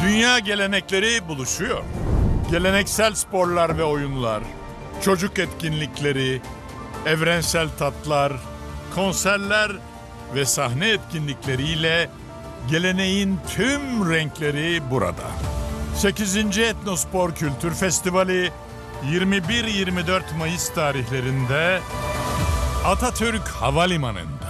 Dünya gelenekleri buluşuyor. Geleneksel sporlar ve oyunlar, çocuk etkinlikleri, evrensel tatlar, konserler ve sahne etkinlikleriyle geleneğin tüm renkleri burada. 8. Etnospor Kültür Festivali 21-24 Mayıs tarihlerinde Atatürk Havalimanı'nda.